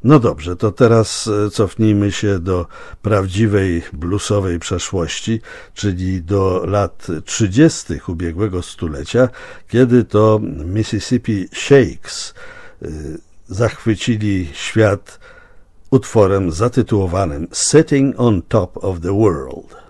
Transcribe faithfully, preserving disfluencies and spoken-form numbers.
No dobrze, to teraz cofnijmy się do prawdziwej bluesowej przeszłości, czyli do lat trzydziestych ubiegłego stulecia, kiedy to Mississippi Sheiks zachwycili świat utworem zatytułowanym Sitting on Top of the World.